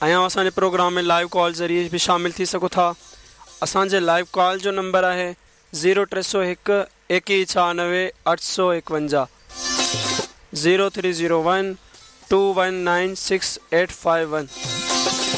ऐं असांजे प्रोग्राम में लाइव कॉल ज़रिए बि शामिल थी सघो था। असांजे लाइव कॉल जो नंबर आहे 0301 9196 851 0301 219 6851।